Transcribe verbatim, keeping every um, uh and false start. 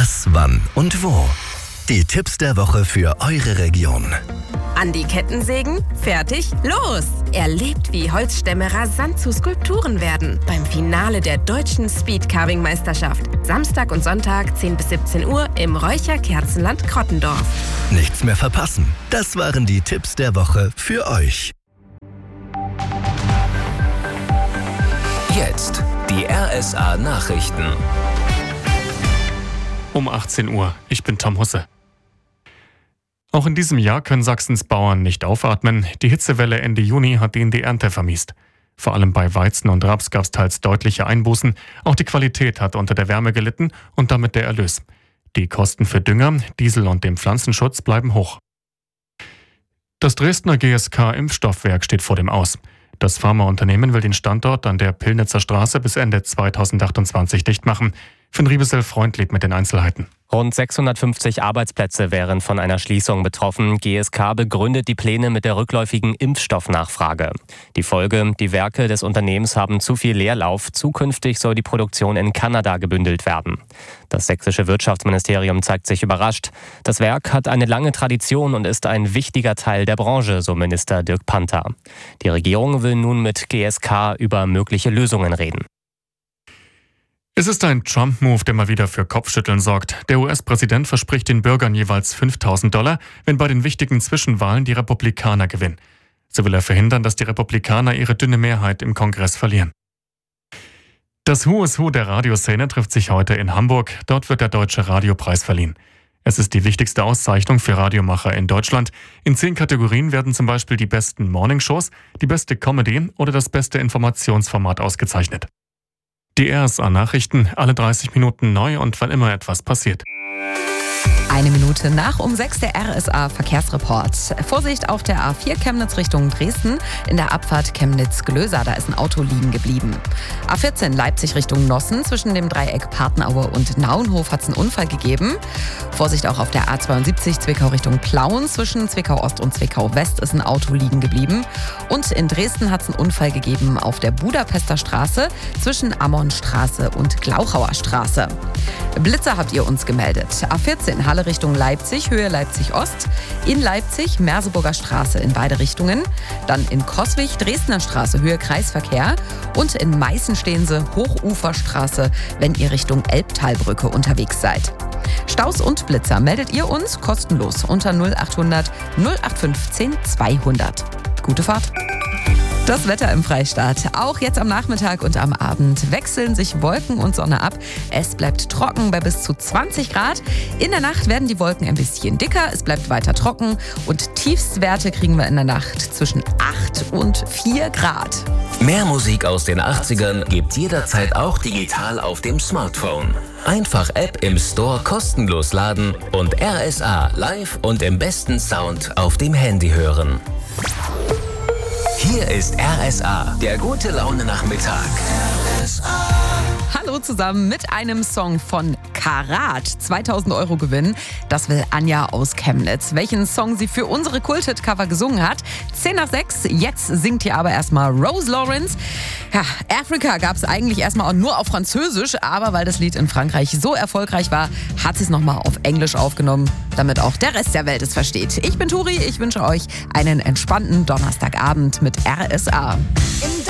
Was, wann und wo. Die Tipps der Woche für eure Region. An die Kettensägen? Fertig? Los! Erlebt, wie Holzstämme rasant zu Skulpturen werden. Beim Finale der deutschen Speedcarving-Meisterschaft. Samstag und Sonntag zehn bis siebzehn Uhr im Räucher-Kerzenland Krottendorf. Nichts mehr verpassen. Das waren die Tipps der Woche für euch. Jetzt die R S A-Nachrichten. Um achtzehn Uhr. Ich bin Tom Husse. Auch in diesem Jahr können Sachsens Bauern nicht aufatmen. Die Hitzewelle Ende Juni hat ihnen die Ernte vermiest. Vor allem bei Weizen und Raps gab es teils deutliche Einbußen. Auch die Qualität hat unter der Wärme gelitten und damit der Erlös. Die Kosten für Dünger, Diesel und den Pflanzenschutz bleiben hoch. Das Dresdner G S K-Impfstoffwerk steht vor dem Aus. Das Pharmaunternehmen will den Standort an der Pillnitzer Straße bis Ende zweitausendachtundzwanzig dicht machen. Finn Riebesel-Freund lebt mit den Einzelheiten. Rund sechshundertfünfzig Arbeitsplätze wären von einer Schließung betroffen. G S K begründet die Pläne mit der rückläufigen Impfstoffnachfrage. Die Folge: Die Werke des Unternehmens haben zu viel Leerlauf. Zukünftig soll die Produktion in Kanada gebündelt werden. Das sächsische Wirtschaftsministerium zeigt sich überrascht. Das Werk hat eine lange Tradition und ist ein wichtiger Teil der Branche, so Minister Dirk Panther. Die Regierung will nun mit G S K über mögliche Lösungen reden. Es ist ein Trump-Move, der mal wieder für Kopfschütteln sorgt. Der U S-Präsident verspricht den Bürgern jeweils fünftausend Dollar, wenn bei den wichtigen Zwischenwahlen die Republikaner gewinnen. So will er verhindern, dass die Republikaner ihre dünne Mehrheit im Kongress verlieren. Das Who is Who der Radioszene trifft sich heute in Hamburg. Dort wird der Deutsche Radiopreis verliehen. Es ist die wichtigste Auszeichnung für Radiomacher in Deutschland. In zehn Kategorien werden zum Beispiel die besten Morningshows, die beste Comedy oder das beste Informationsformat ausgezeichnet. Die R S A-Nachrichten, alle dreißig Minuten neu und wann immer etwas passiert. Eine Minute nach um sechs der R S A-Verkehrsreport. Vorsicht auf der A vier Chemnitz Richtung Dresden. In der Abfahrt Chemnitz-Glöser, da ist ein Auto liegen geblieben. A vierzehn Leipzig Richtung Nossen. Zwischen dem Dreieck Partnaue und Naunhof hat es einen Unfall gegeben. Vorsicht auch auf der A zweiundsiebzig Zwickau Richtung Plauen. Zwischen Zwickau Ost und Zwickau West ist ein Auto liegen geblieben. Und in Dresden hat es einen Unfall gegeben auf der Budapester Straße zwischen Ammonstraße und Glauchauer Straße. Blitzer habt ihr uns gemeldet. A vierzehn Halle Richtung Leipzig, Höhe Leipzig-Ost. In Leipzig Merseburger Straße in beide Richtungen. Dann in Coswig Dresdner Straße, Höhe Kreisverkehr. Und in Meißen stehen sie Hochuferstraße, wenn ihr Richtung Elbtalbrücke unterwegs seid. Staus und Blitzer meldet ihr uns kostenlos unter null achthundert null acht fünfzehn zweihundert. Gute Fahrt! Das Wetter im Freistaat. Auch jetzt am Nachmittag und am Abend wechseln sich Wolken und Sonne ab. Es bleibt trocken bei bis zu zwanzig Grad. In der Nacht werden die Wolken ein bisschen dicker. Es bleibt weiter trocken. Und Tiefstwerte kriegen wir in der Nacht zwischen acht und vier Grad. Mehr Musik aus den achtzigern gibt's jederzeit auch digital auf dem Smartphone. Einfach App im Store kostenlos laden und R S A live und im besten Sound auf dem Handy hören. Hier ist R S A, der gute Laune-Nachmittag. Hallo zusammen mit einem Song von Karat. zweitausend Euro Gewinn. Das will Anja aus Chemnitz. Welchen Song sie für unsere Kult-Hit-Cover gesungen hat. zehn nach sechs. Jetzt singt hier aber erstmal Rose Lawrence. Ja, Africa gab es eigentlich erstmal auch nur auf Französisch, aber weil das Lied in Frankreich so erfolgreich war, hat sie es nochmal auf Englisch aufgenommen, damit auch der Rest der Welt es versteht. Ich bin Turi, ich wünsche euch einen entspannten Donnerstagabend mit R S A.